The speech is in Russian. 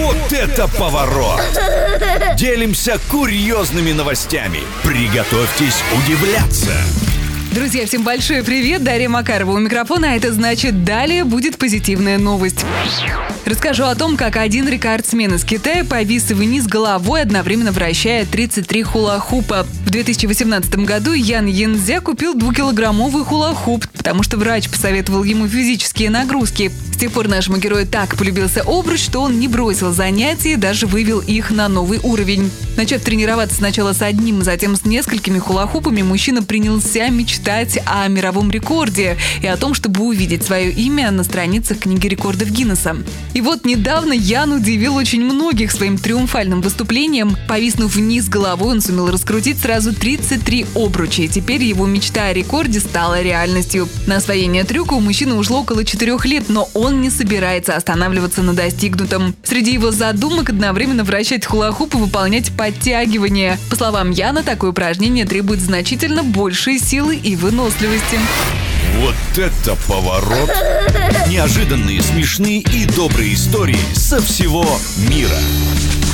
Вот это поворот! Делимся курьезными новостями. Приготовьтесь удивляться. Друзья, всем большой привет! Дарья Макарова у микрофона, а это значит, далее будет позитивная новость. Расскажу о том, как один рекордсмен из Китая повис вниз головой, одновременно вращая 33 хула-хупа. В 2018 году Ян Янзя купил 2-килограммовый хула-хуп, потому что врач посоветовал ему физические нагрузки. С тех пор нашему герою так полюбился обруч, что он не бросил занятия и даже вывел их на новый уровень. Начав тренироваться сначала с одним, затем с несколькими хула-хупами, мужчина принялся мечтать о мировом рекорде и о том, чтобы увидеть свое имя на страницах книги рекордов Гиннесса. И вот недавно Ян удивил очень многих своим триумфальным выступлением. Повиснув вниз головой, он сумел раскрутить сразу 33 обруча, и теперь его мечта о рекорде стала реальностью. На освоение трюка у мужчины ушло около 4 лет, но он не собирается останавливаться на достигнутом. Среди его задумок одновременно вращать хула-хуп и выполнять подтягивания. По словам Яна, такое упражнение требует значительно большей силы и выносливости. Вот это поворот! Неожиданные, смешные и добрые истории со всего мира.